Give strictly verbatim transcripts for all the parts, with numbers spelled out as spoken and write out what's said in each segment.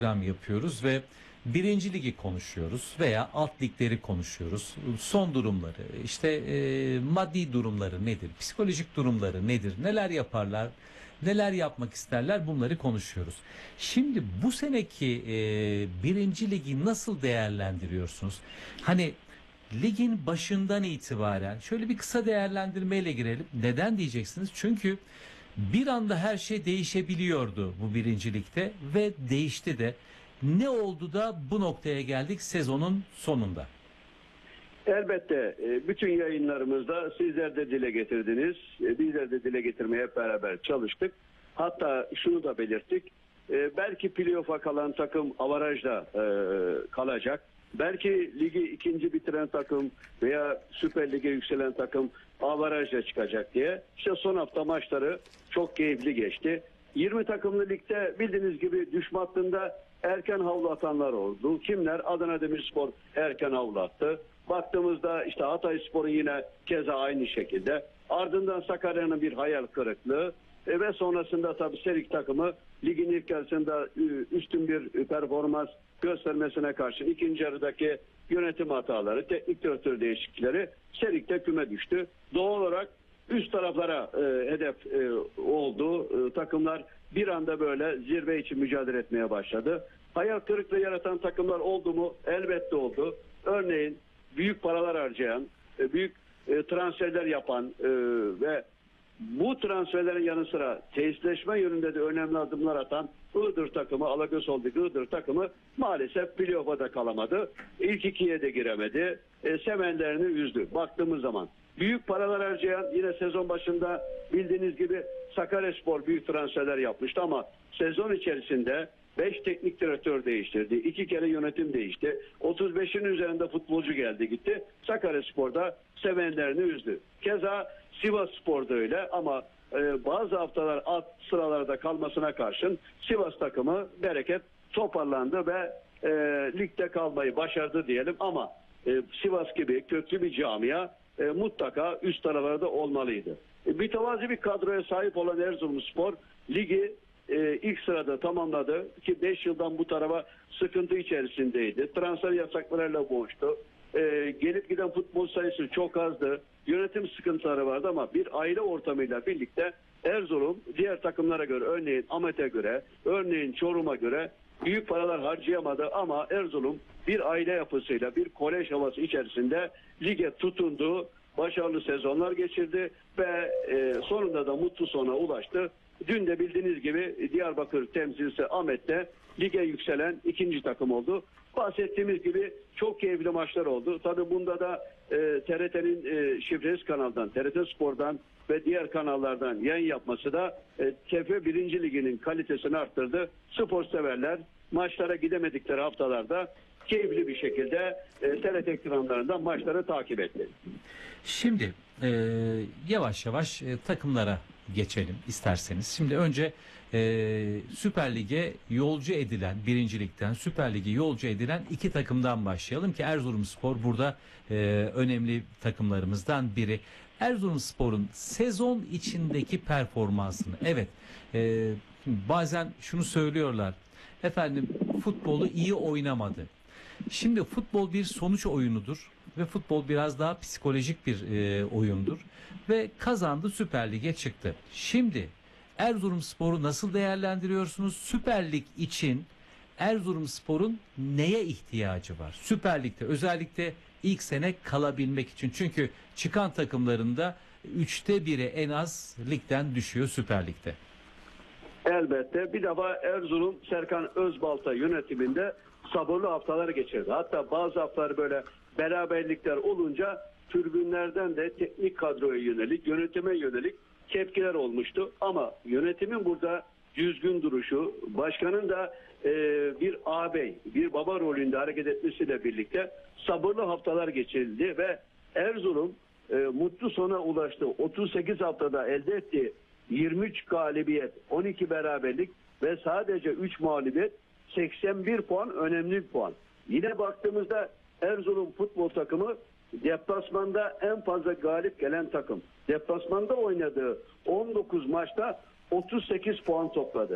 program yapıyoruz ve birinci ligi konuşuyoruz veya alt ligleri konuşuyoruz. Son durumları, işte e, maddi durumları nedir, psikolojik durumları nedir, neler yaparlar, neler yapmak isterler, bunları konuşuyoruz. Şimdi bu seneki e, birinci ligi nasıl değerlendiriyorsunuz? Hani ligin başından itibaren şöyle bir kısa değerlendirmeyle girelim. Neden diyeceksiniz? Çünkü bir anda her şey değişebiliyordu bu birincilikte ve değişti de. Ne oldu da bu noktaya geldik sezonun sonunda? Elbette e, bütün yayınlarımızda sizler de dile getirdiniz. E, Bizler de dile getirmeye hep beraber çalıştık. Hatta şunu da belirttik. E, Belki playoff'a kalan takım avarajda e, kalacak. Belki ligi ikinci bitiren takım veya Süper Lig'e yükselen takım avarajla çıkacak diye. İşte son hafta maçları çok keyifli geçti. yirmi takımlı ligde bildiğiniz gibi düşme hattında erken havlu atanlar oldu. Kimler? Adana Demirspor erken havlu attı. Baktığımızda işte Hatayspor'un yine keza aynı şekilde. Ardından Sakarya'nın bir hayal kırıklığı. E ve sonrasında tabii Serik takımı ligin ilk yarısında üstün bir performans göstermesine karşın ikinci yarıdaki yönetim hataları, teknik direktör değişiklikleri Serik'te küme düştü. Doğal olarak üst taraflara e, hedef e, oldu. E, takımlar bir anda böyle zirve için mücadele etmeye başladı. Hayal kırıklığı yaratan takımlar oldu mu? Elbette oldu. Örneğin büyük paralar harcayan, e, büyük e, transferler yapan e, ve bu transferlerin yanı sıra tesisleşme yönünde de önemli adımlar atan Iğdır takımı, Alagöz Holding Iğdır takımı maalesef playoff'a da kalamadı. İlk ikiye de giremedi. E, sevenlerini üzdü. Baktığımız zaman büyük paralar harcayan, yine sezon başında bildiğiniz gibi Sakaryaspor büyük transferler yapmıştı ama sezon içerisinde beş teknik direktör değiştirdi. iki kere yönetim değişti. otuz beşin üzerinde futbolcu geldi gitti. Sakaryaspor'da sevenlerini üzdü. Keza Sivasspor'da öyle ama e, bazı haftalar alt sıralarda kalmasına karşın Sivas takımı bereket toparlandı ve e, ligde kalmayı başardı diyelim ama e, Sivas gibi köklü bir camia e, mutlaka üst tarafalarda olmalıydı. E, mütevazi bir kadroya sahip olan Erzurumspor ligi e, ilk sırada tamamladı ki beş yıldan bu tarafa sıkıntı içerisindeydi. Transfer yasaklarıyla boğuştu. E, gelip giden futbol sayısı çok azdı. Yönetim sıkıntıları vardı ama bir aile ortamıyla birlikte Erzurum diğer takımlara göre, örneğin Ahmet'e göre, örneğin Çorum'a göre büyük paralar harcayamadı ama Erzurum bir aile yapısıyla, bir kolej havası içerisinde lige tutundu, başarılı sezonlar geçirdi ve e, sonunda da mutlu sona ulaştı. Dün de bildiğiniz gibi Diyarbakır temsilcisi Ahmet'te lige yükselen ikinci takım oldu. Bahsettiğimiz gibi çok keyifli maçlar oldu. Tabii bunda da e, T R T'nin e, şifresiz kanaldan, T R T Spor'dan ve diğer kanallardan yayın yapması da e, T F birinci Ligi'nin kalitesini arttırdı. Spor severler maçlara gidemedikleri haftalarda keyifli bir şekilde e, T R T ekranlarından maçları takip etti. Şimdi e, yavaş yavaş e, takımlara geçelim isterseniz. Şimdi önce e, Süper Lig'e yolcu edilen, birincilikten Süper Lig'e yolcu edilen iki takımdan başlayalım ki Erzurumspor burada e, önemli takımlarımızdan biri. Erzurumspor'un sezon içindeki performansını, evet, e, bazen şunu söylüyorlar, efendim futbolu iyi oynamadı. Şimdi futbol bir sonuç oyunudur ve futbol biraz daha psikolojik bir e, oyundur ve kazandı, Süper Lig'e çıktı. Şimdi Erzurumspor'u nasıl değerlendiriyorsunuz? Süper Lig için Erzurumspor'un neye ihtiyacı var? Süper Lig'de özellikle ilk sene kalabilmek için. Çünkü çıkan takımlarında üçte biri en az ligden düşüyor Süper Lig'de. Elbette. Bir defa Erzurum Serkan Özbalta yönetiminde sabırlı haftalar geçirdi. Hatta bazı haftalar böyle beraberlikler olunca tribünlerden de teknik kadroya yönelik, yönetime yönelik tepkiler olmuştu. Ama yönetimin burada düzgün duruşu, başkanın da e, bir ağabey, bir baba rolünde hareket etmesiyle birlikte sabırlı haftalar geçirildi ve Erzurum e, mutlu sona ulaştı. otuz sekiz haftada elde ettiği yirmi üç galibiyet, on iki beraberlik ve sadece üç mağlubiyet, seksen bir puan, önemli bir puan. Yine baktığımızda Erzurum futbol takımı deplasmanda en fazla galip gelen takım. Deplasmanda oynadığı on dokuz maçta otuz sekiz puan topladı.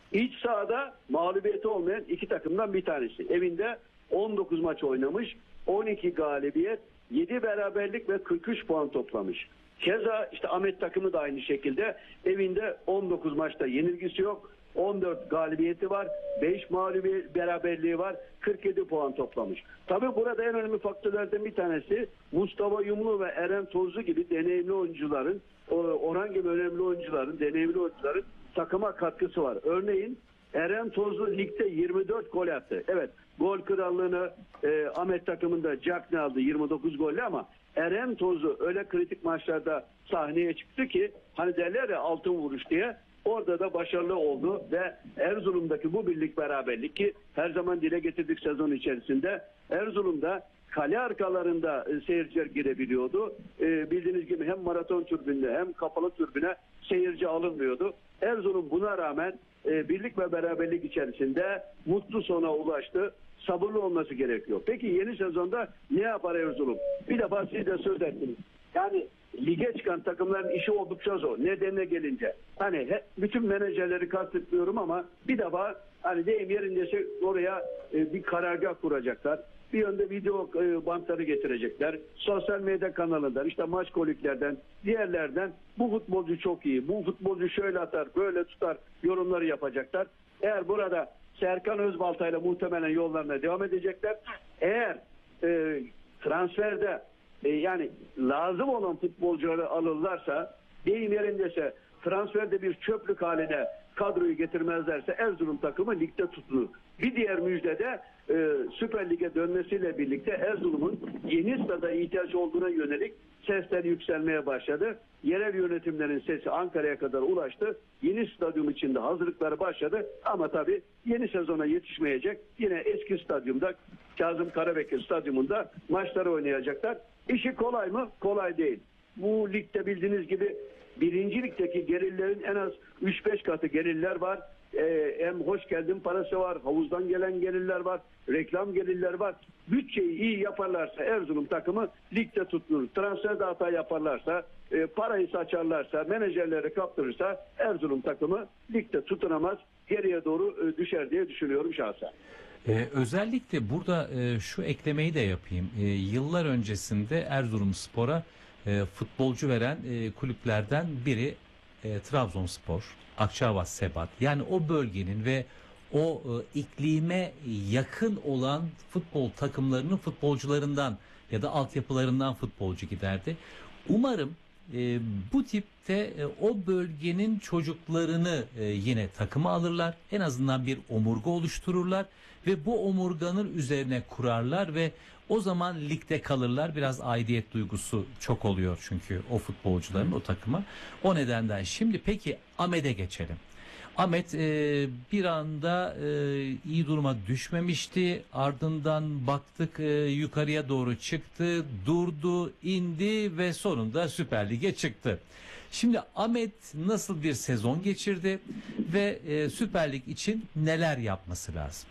İç sahada mağlubiyeti olmayan iki takımdan bir tanesi. Evinde on dokuz maç oynamış, on iki galibiyet, yedi beraberlik ve kırk üç puan toplamış. Keza işte Ahmet takımı da aynı şekilde evinde on dokuz maçta yenilgisi yok. on dört galibiyeti var, beş mağlubiyet beraberliği var, kırk yedi puan toplamış. Tabii burada en önemli faktörlerden bir tanesi Mustafa Yumlu ve Eren Tozlu gibi deneyimli oyuncuların, Orhan gibi önemli oyuncuların, deneyimli oyuncuların takıma katkısı var. Örneğin Eren Tozlu ligde yirmi dört gol attı. Evet, gol krallığını e, Ahmet takımında Jack ne aldı yirmi dokuz golle ama Eren Tozlu öyle kritik maçlarda sahneye çıktı ki hani derler ya altın vuruş diye, orada da başarılı oldu ve Erzurum'daki bu birlik beraberlik ki her zaman dile getirdik sezon içerisinde, Erzurum'da kale arkalarında e, seyirciler girebiliyordu. E, bildiğiniz gibi hem maraton türbünde hem kapalı türbüne seyirci alınmıyordu. Erzurum buna rağmen e, birlik ve beraberlik içerisinde mutlu sona ulaştı. Sabırlı olması gerekiyor. Peki yeni sezonda ne yapar Erzurum? Bir defa siz de söz ettiniz. Yani lige çıkan takımların işi oldukça zor. Nedenine gelince. Hani he, bütün menajerleri kastetmiyorum ama bir defa hani deyim yerindeyse oraya e, bir karargah kuracaklar. Bir yönde video e, bantları getirecekler. Sosyal medya kanalından, işte maç koliklerden, diğerlerden bu futbolcu çok iyi, bu futbolcu şöyle atar, böyle tutar yorumları yapacaklar. Eğer burada Serkan Özbaltay'la muhtemelen yollarına devam edecekler. Eğer e, transferde e, yani lazım olan futbolcuları alırlarsa, deyim yerindeyse transferde bir çöplük haline kadroyu getirmezlerse Erzurum takımı ligde tutulur. Bir diğer müjde de e, Süper Lig'e dönmesiyle birlikte Erzurum'un yeni stada ihtiyaç olduğuna yönelik sesler yükselmeye başladı. Yerel yönetimlerin sesi Ankara'ya kadar ulaştı. Yeni stadyum içinde hazırlıkları başladı. Ama tabii yeni sezona yetişmeyecek. Yine eski stadyumda, Kazım Karabekir stadyumunda maçları oynayacaklar. İşi kolay mı? Kolay değil. Bu ligde bildiğiniz gibi birinci ligdeki gelirlerin en az üç beş katı gelirler var. Ee, hem hoş geldin parası var, havuzdan gelen gelirler var, reklam gelirler var. Bütçeyi iyi yaparlarsa Erzurum takımı ligde tutulur. Transferde hata yaparlarsa, e, parayı saçarlarsa, menajerleri kaptırırsa Erzurum takımı ligde tutunamaz, geriye doğru e, düşer diye düşünüyorum şahsen. Ee, özellikle burada e, şu eklemeyi de yapayım. E, yıllar öncesinde Erzurumspor'a e, futbolcu veren e, kulüplerden biri e, Trabzonspor, Akçaabat Sebat. Yani o bölgenin ve o e, iklime yakın olan futbol takımlarının futbolcularından ya da altyapılarından futbolcu giderdi. Umarım e, bu tipte e, o bölgenin çocuklarını e, yine takıma alırlar. En azından bir omurga oluştururlar ve bu omurganın üzerine kurarlar ve o zaman ligde kalırlar. Biraz aidiyet duygusu çok oluyor çünkü o futbolcuların o takıma. O nedenden şimdi peki Ahmet'e geçelim. Ahmet e, bir anda e, iyi duruma düşmemişti. Ardından baktık e, yukarıya doğru çıktı, durdu, indi ve sonunda Süper Lig'e çıktı. Şimdi Ahmet nasıl bir sezon geçirdi ve e, Süper Lig için neler yapması lazım?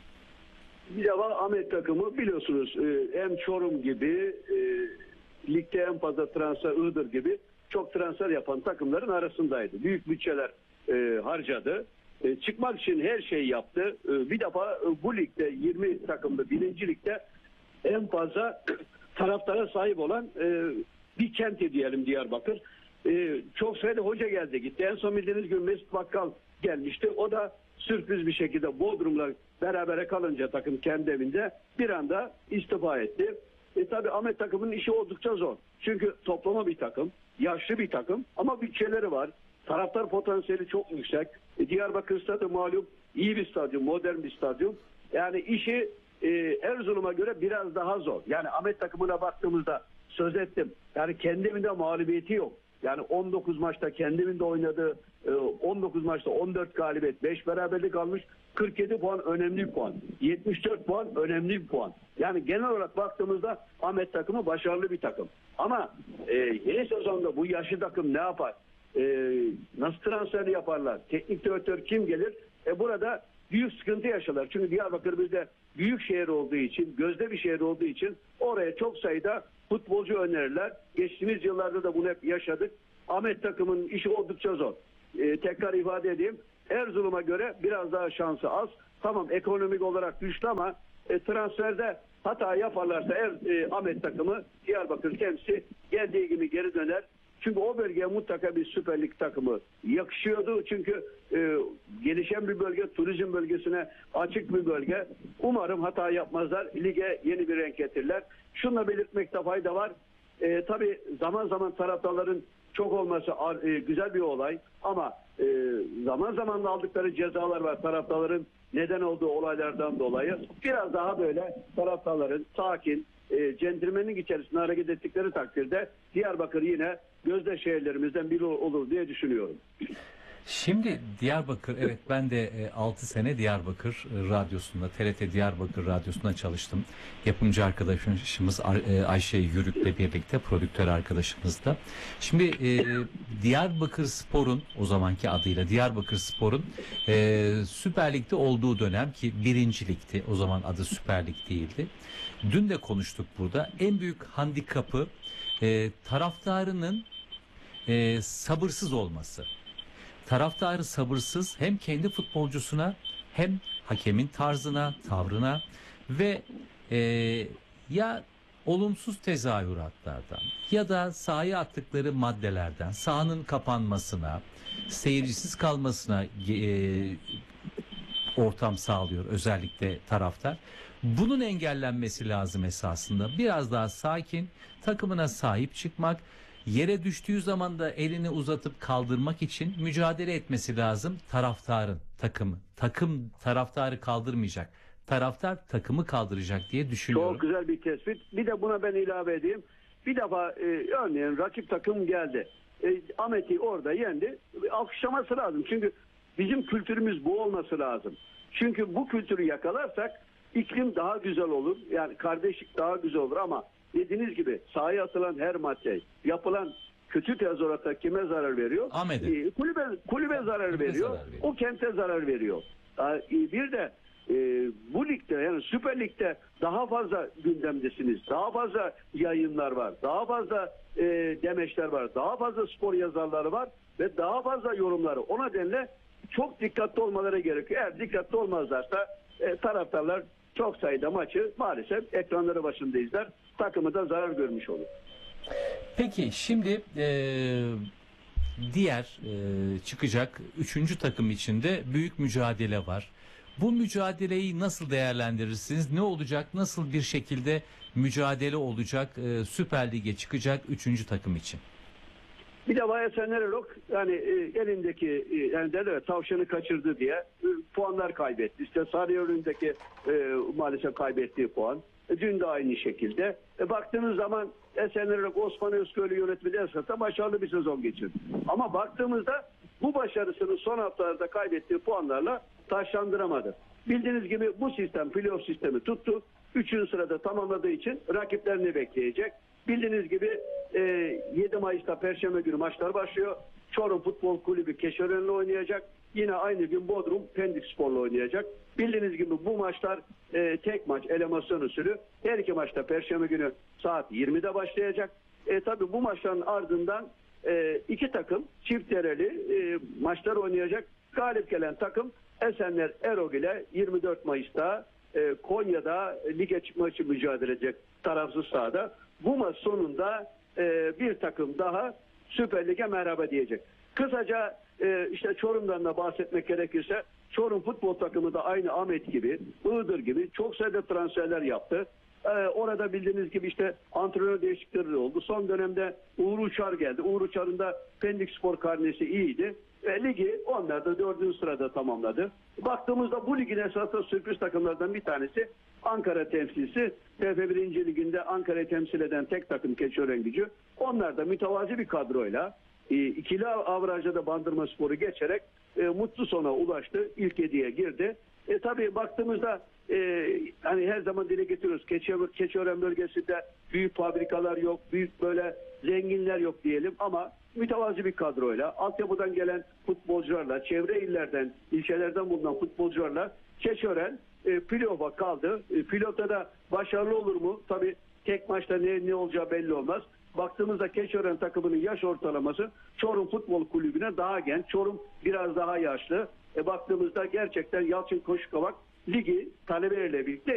Bir defa Ahmet takımı biliyorsunuz e, hem Çorum gibi e, ligde en fazla transfer Iğdır gibi çok transfer yapan takımların arasındaydı. Büyük bütçeler e, harcadı. E, çıkmak için her şeyi yaptı. E, bir defa e, bu ligde yirmi takımda birinci ligde en fazla taraftara sahip olan e, bir kenti diyelim Diyarbakır. E, çok sayıda hoca geldi gitti. En son bildiğiniz gibi Mesut Bakkal gelmişti. O da sürpriz bir şekilde Bodrum'la berabere kalınca takım kendi evinde bir anda istifa etti. E tabi Ahmet takımının işi oldukça zor. Çünkü toplama bir takım, yaşlı bir takım ama bütçeleri var. Taraftar potansiyeli çok yüksek. E, Diyarbakır stadı malum iyi bir stadyum, modern bir stadyum. Yani işi e, Erzurum'a göre biraz daha zor. Yani Ahmet takımına baktığımızda söz ettim. Yani kendi evinde mağlubiyeti yok. Yani on dokuz maçta kendi evinde oynadı. on dokuz maçta on dört galibiyet, beş beraberlik almış. kırk yedi puan önemli bir puan. yetmiş dört puan önemli bir puan. Yani genel olarak baktığımızda Ahmet takımı başarılı bir takım. Ama e, yeni sezonda bu yaşlı takım ne yapar? E, nasıl transfer yaparlar? Teknik direktör kim gelir? E burada büyük sıkıntı yaşarlar. Çünkü Diyarbakır bizde büyük şehir olduğu için, gözde bir şehir olduğu için oraya çok sayıda futbolcu önerirler. Geçtiğimiz yıllarda da bunu hep yaşadık. Ahmet takımın işi oldukça zor. Ee, tekrar ifade edeyim. Erzurum'a göre biraz daha şansı az. Tamam ekonomik olarak güçlü ama e, transferde hata yaparlarsa er, e, Ahmet takımı Diyarbakır temsi geldiği gibi geri döner. Çünkü o bölgeye mutlaka bir Süper Lig takımı yakışıyordu. Çünkü e, gelişen bir bölge, turizm bölgesine açık bir bölge. Umarım hata yapmazlar. Lige yeni bir renk getirirler. Şunu da belirtmekte fayda var. E, tabii zaman zaman taraftarların çok olması e, güzel bir olay. Ama e, zaman zaman da aldıkları cezalar var taraftarların neden olduğu olaylardan dolayı. Biraz daha böyle taraftarların sakin, e, centilmenlik içerisinde hareket ettikleri takdirde Diyarbakır yine gözde şehirlerimizden biri olur diye düşünüyorum. Şimdi Diyarbakır, evet ben de altı sene Diyarbakır e, Radyosu'nda, T R T Diyarbakır Radyosu'nda çalıştım. Yapımcı arkadaşımız e, Ayşe Yürük'le birlikte, prodüktör arkadaşımız da. Şimdi e, Diyarbakır Spor'un, o zamanki adıyla Diyarbakır Spor'un e, Süper Lig'de olduğu dönem, ki birinci ligdi, o zaman adı Süper Lig değildi. Dün de konuştuk burada. En büyük handikapı e, taraftarının e, sabırsız olması. Taraftarı sabırsız, hem kendi futbolcusuna hem hakemin tarzına, tavrına ve e, ya olumsuz tezahüratlardan ya da sahaya attıkları maddelerden, sahanın kapanmasına, seyircisiz kalmasına e, ortam sağlıyor özellikle taraftar. Bunun engellenmesi lazım esasında. Biraz daha sakin, takımına sahip çıkmak, yere düştüğü zaman da elini uzatıp kaldırmak için mücadele etmesi lazım taraftarın, takımı. Takım taraftarı kaldırmayacak. Taraftar takımı kaldıracak diye düşünüyorum. Çok güzel bir tespit. Bir de buna ben ilave edeyim. Bir defa e, örneğin rakip takım geldi. E, Ahmet'i orada yendi. Alkışlaması lazım. Çünkü bizim kültürümüz bu olması lazım. Çünkü bu kültürü yakalarsak iklim daha güzel olur. Yani kardeşlik daha güzel olur ama dediğiniz gibi sahaya atılan her madde, yapılan kötü tezahürata kime zarar veriyor? Ahmet'e. E, kulübe, kulübe zarar Kulübe veriyor. zarar veriyor. O kente zarar veriyor. E, bir de e, bu ligde, yani Süper Lig'de daha fazla gündemdesiniz. Daha fazla yayınlar var. Daha fazla e, demeçler var. Daha fazla spor yazarları var ve daha fazla yorumları. O nedenle çok dikkatli olmaları gerekiyor. Eğer dikkatli olmazlarsa e, taraftarlar çok sayıda maçı maalesef ekranları başında izler. Takımı da zarar görmüş olur. Peki şimdi e, diğer e, çıkacak üçüncü takım içinde büyük mücadele var. Bu mücadeleyi nasıl değerlendirirsiniz? Ne olacak? Nasıl bir şekilde mücadele olacak? E, Süper Lig'e çıkacak üçüncü takım için. Bir de Esenler Erok yani e, elindeki e, yani derler tavşanı kaçırdı diye e, puanlar kaybetti. İşte Sarıyer'indeki e, maalesef kaybettiği puan. E, dün de aynı şekilde. E, baktığınız zaman Esenler Erok Osman Özköylü yönetmeni esasında başarılı bir sezon geçirdi. Ama baktığımızda bu başarısını son haftalarda kaybettiği puanlarla taşlandıramadı. Bildiğiniz gibi bu sistem, playoff sistemi tuttu. Üçüncü sırada tamamladığı için rakiplerini bekleyecek. Bildiğiniz gibi e, yedi Mayıs'ta Perşembe günü maçlar başlıyor. Çorum Futbol Kulübü Keşören'le oynayacak. Yine aynı gün Bodrum Pendik Spor'la oynayacak. Bildiğiniz gibi bu maçlar e, tek maç, elemasyon usulü. Her iki maçta Perşembe günü saat yirmide başlayacak. E, tabii bu maçların ardından e, iki takım çift dereli e, maçlar oynayacak. Galip gelen takım Esenler Erok ile yirmi dört Mayıs'ta e, Konya'da lige çıkmak için mücadele edecek tarafsız sahada. Bu maç sonunda e, bir takım daha Süper Lig'e merhaba diyecek. Kısaca e, işte Çorum'dan da bahsetmek gerekirse Çorum futbol takımı da aynı Ahmet gibi, Iğdır gibi çok sayıda transferler yaptı. Ee, orada bildiğiniz gibi işte antrenör değişiklikleri oldu. Son dönemde Uğur Uçar geldi. Uğur Uçar'ın da Pendik Spor karnesi iyiydi. Ve ligi onlar da dördüncü sırada tamamladı. Baktığımızda bu ligin esasında sürpriz takımlardan bir tanesi Ankara temsilcisi. T F birinci Ligi'nde Ankara'yı temsil eden tek takım Keçiören-Gücü. Onlar da mütevazi bir kadroyla e, ikili avrajda da Bandırma Spor'u geçerek e, mutlu sona ulaştı. İlk yediye girdi. E, tabii baktığımızda e, hani her zaman dile getiriyoruz. Keçiören, Keçiören bölgesinde büyük fabrikalar yok, büyük böyle zenginler yok diyelim ama mütevazi bir kadroyla, altyapıdan gelen futbolcularla, çevre illerden, ilçelerden bulunan futbolcularla Keçiören e, playoff'a kaldı. E, playoff'ta da başarılı olur mu? Tabii tek maçta ne, ne olacağı belli olmaz. Baktığımızda Keçiören takımının yaş ortalaması Çorum Futbol Kulübü'ne daha genç. Çorum biraz daha yaşlı. e, baktığımızda gerçekten Yalçın Koşukavak ligi talebelerle birlikte